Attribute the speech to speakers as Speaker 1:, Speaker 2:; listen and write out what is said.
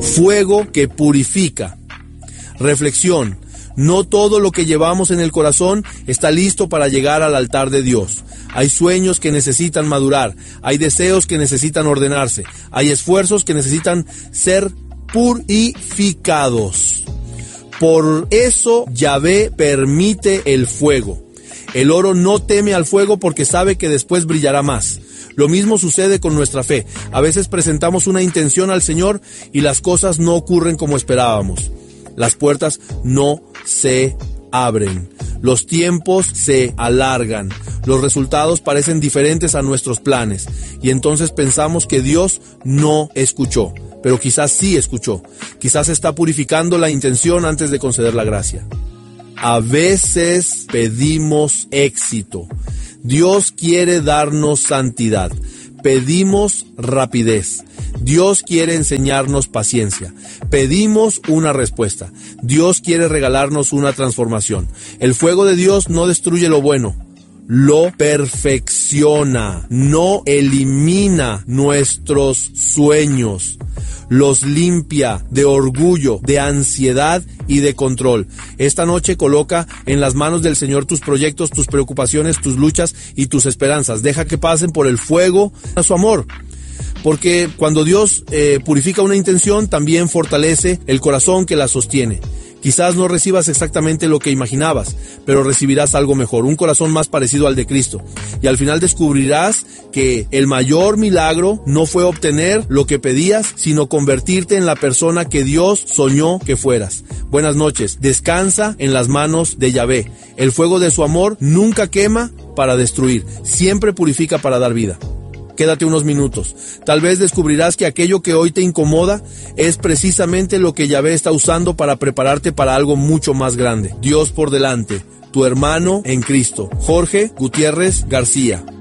Speaker 1: Fuego que purifica. Reflexión. No todo lo que llevamos en el corazón está listo para llegar al altar de Dios. Hay sueños que necesitan madurar, hay deseos que necesitan ordenarse, hay esfuerzos que necesitan ser purificados. Por eso Yahvé permite el fuego. El oro no teme al fuego porque sabe que después brillará más. Lo mismo sucede con nuestra fe. A veces presentamos una intención al Señor y las cosas no ocurren como esperábamos. Las puertas no se abren. Los tiempos se alargan. Los resultados parecen diferentes a nuestros planes. Y entonces pensamos que Dios no escuchó. Pero quizás sí escuchó. Quizás está purificando la intención antes de conceder la gracia. A veces pedimos éxito. Dios quiere darnos santidad. Pedimos rapidez. Dios quiere enseñarnos paciencia. Pedimos una respuesta. Dios quiere regalarnos una transformación. El fuego de Dios no destruye lo bueno, lo perfecciona, no elimina nuestros sueños, los limpia de orgullo, de ansiedad y de control. Esta noche coloca en las manos del Señor tus proyectos, tus preocupaciones, tus luchas y tus esperanzas. Deja que pasen por el fuego a su amor. Porque cuando Dios purifica una intención, también fortalece el corazón que la sostiene. Quizás no recibas exactamente lo que imaginabas, pero recibirás algo mejor, un corazón más parecido al de Cristo. Y al final descubrirás que el mayor milagro no fue obtener lo que pedías, sino convertirte en la persona que Dios soñó que fueras. Buenas noches, descansa en las manos de Yahvé. El fuego de su amor nunca quema para destruir, siempre purifica para dar vida. Quédate unos minutos. Tal vez descubrirás que aquello que hoy te incomoda es precisamente lo que Yahvé está usando para prepararte para algo mucho más grande. Dios por delante. Tu hermano en Cristo. Jorge Gutiérrez García.